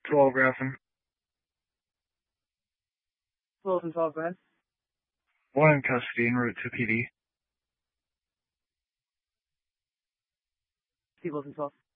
12 Grafton. 12 and 12, go ahead. 1 in custody en route to PD. Steve Wilson 12.